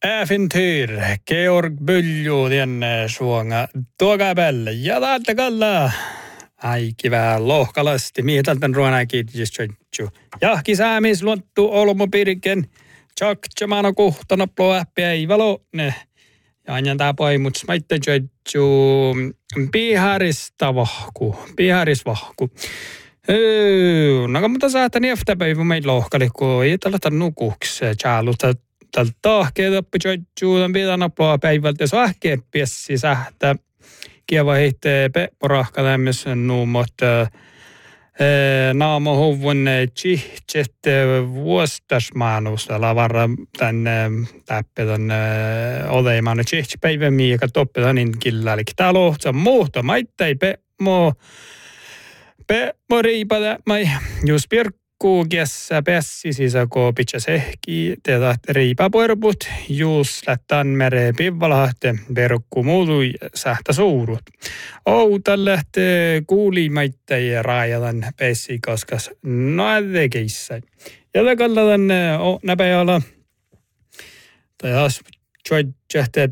Äventyr, Georg Bylju, tienne suonga tuokaa päälle. Ja täältä kalla. Ai kivää lohkalasti. Mihin tältä ruona kiitos. Jahki säämis luottu olmo pirken. Tjak tjamano kuhtana ploäppiä ei valo. Ja anjan tää poimut smaitte tjötju. Piharisvahku. No mutta saatan jäftäpäivä meitä lohkali, kun ei tällä nukuks. Tjaaluta tältä tahkeet oppi tjötju. Pitän aploa päivältä. Se ahkeet piessi sähtä. Kieva heittää pepporahka tämmöisen nuumot. Naamo huvun tsihtset vuostasmaanusta lavarra tän täppetan odeimaan tsihtspäivän miika toppetan inkillä. Eli tää lohtsa muuta maittai mo riipada mai just pirkkuu kiessä pessi sisako pitsäs ehki teetä riipapuerput just lättän mere pivvalahte perkku muutui sähtä suurut. Outa lähtee kuulimaittai raajalan pessi koskas tekeissä. Ja takalla tän näpäjällä tai as